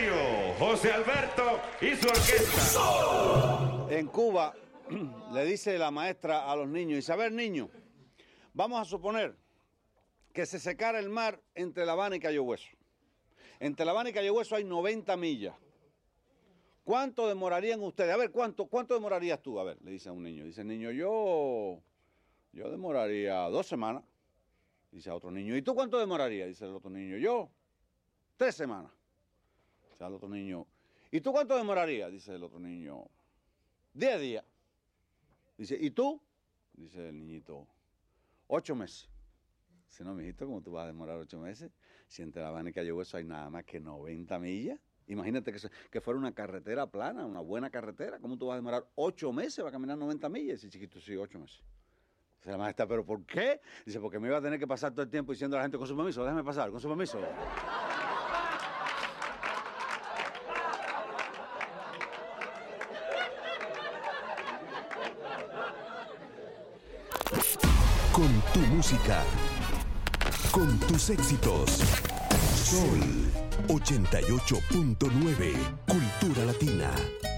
escenario, José Alberto y su orquesta. En Cuba le dice la maestra a los niños, dice, a ver, niños, vamos a suponer que se secara el mar entre La Habana y Cayo Hueso. Entre La Habana y Cayo Hueso hay 90 millas. ¿Cuánto demorarían ustedes? A ver, ¿cuánto demorarías tú? A ver, le dice a un niño. Dice el niño, yo demoraría 2 semanas. Dice a otro niño, ¿y tú cuánto demorarías? Dice el otro niño, yo 3 semanas. Dice al otro niño, ¿y tú cuánto demorarías? Dice el otro niño, 10 días. Dice, ¿y tú? Dice el niñito, 8 meses. Dice, no, mijito, ¿cómo tú vas a demorar 8 meses? Si entre La Habana y Cayo Hueso hay nada más que 90 millas. Imagínate que fuera una carretera plana, una buena carretera. ¿Cómo tú vas a demorar 8 meses para caminar 90 millas? Dice, chiquito, sí, 8 meses. Dice la maestra, ¿pero por qué? Dice, porque me iba a tener que pasar todo el tiempo diciendo a la gente, con su permiso, déjame pasar, con su permiso. Con tu música, con tus éxitos. Sol 88.9, Cultura Latina.